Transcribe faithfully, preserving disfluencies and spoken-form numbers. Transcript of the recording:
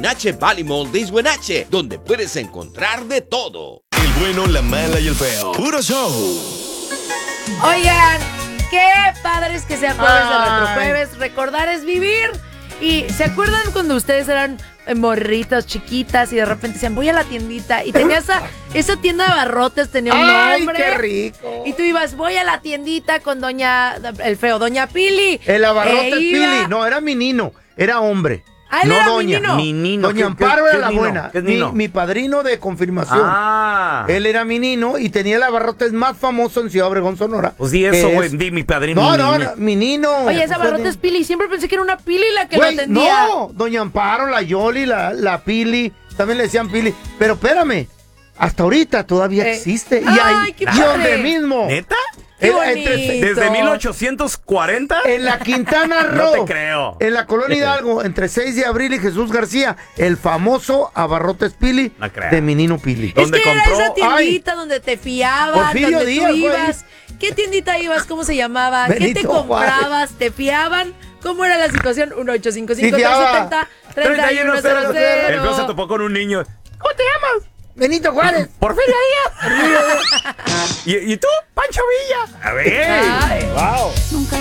Huinache Valley Mall de Huinache, donde puedes encontrar de todo. El bueno, la mala y el feo. Puro show. Oigan, qué padres que sea jueves de Retrojueves. Recordar es vivir. Y ¿se acuerdan cuando ustedes eran morritas chiquitas y de repente decían, voy a la tiendita? Y tenía esa, esa tienda de abarrotes, tenía un ¡Ay, nombre. qué rico! Y tú ibas, voy a la tiendita con doña, el feo, doña Pili. El abarrote E iba- Pili. No, era mi nino. Era hombre. Ah, él no era doña. mi nino. Mi nino. Doña ¿Qué- Amparo qué- era qué la nino? buena. ¿Qué es Mi, nino? mi padrino de confirmación. Ah. Él era mi nino y tenía el abarrotes más famoso en Ciudad Obregón, Sonora. Pues di eso, que güey. es- Di mi padrino. No, mi no, niño. no, mi nino. Oye, esa abarrote es Pili. Siempre pensé que era una Pili la que Güey, lo atendía. no, doña Amparo, la Yoli, la, la Pili, también le decían Pili. Pero espérame, hasta ahorita todavía Eh. existe. Y Ay, ahí, qué y padre. donde mismo. ¿Neta? Qué Era entre- bonito. ¿Desde mil ochocientos cuarenta? En la Quintana No Roo. te creo. En la colonia Hidalgo, entre seis de abril y Jesús García, el famoso abarrotes Pili No creo. de mi nino Pili. Es ¿Dónde que era compró? esa tiendita donde te fiabas, Porfirio donde Díaz, tú güey. ibas. ¿Qué tiendita ibas? ¿Cómo se llamaba? ¿Qué te Benito comprabas? ¿Te fiaban? ¿Cómo era la situación? uno ocho cinco cinco, Sí, tres fiaba. siete cero, tres uno cero cero. El feo se topó con un niño. ¿Cómo te llamas? Benito Juárez. Porfirio Díaz. ¿Y, ¿Y tú? Pancho Villa. A ver. Ay. Wow. Nunca